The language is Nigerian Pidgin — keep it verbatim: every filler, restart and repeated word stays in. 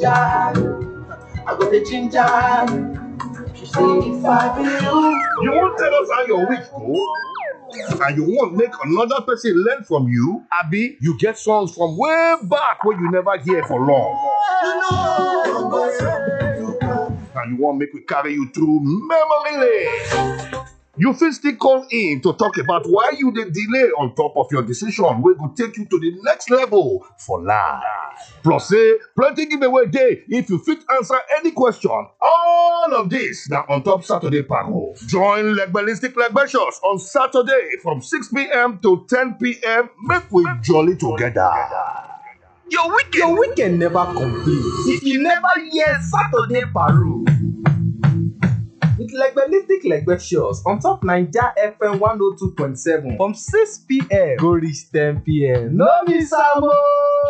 ginger, I go the ginger. She say if I be you, You won't tell us how your week go? And you won't make another person learn from you? Abi, you get songs from way back where you never hear for long. you know, boy, you come. And you want make we carry you through memory lane. You fit still call in to talk about why you dey delay on top of your decision wey go take you to the next level for life. Plus say plenty giveaway dey if you fit answer any question. All of this na on top Saturday Paro. Join Legbelistic Legbetious on Saturday from six p.m. to ten p.m. Make we jolly together. Your weekend, your weekend never complete if you never hear Saturday Paro. With Legbelistic Legbetious on top Naija F M one oh two point seven from six p.m. go reach ten p.m. No miss am o.